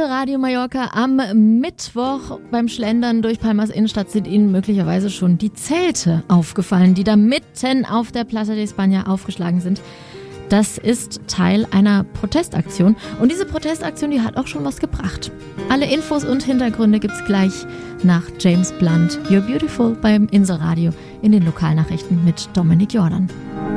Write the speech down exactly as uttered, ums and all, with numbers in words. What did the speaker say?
Inselradio Mallorca am Mittwoch beim Schlendern durch Palmas Innenstadt sind Ihnen möglicherweise schon die Zelte aufgefallen, die da mitten auf der Plaza de España aufgeschlagen sind. Das ist Teil einer Protestaktion und diese Protestaktion, die hat auch schon was gebracht. Alle Infos und Hintergründe gibt's gleich nach James Blunt, You're Beautiful beim Inselradio in den Lokalnachrichten mit Dominik Jordan.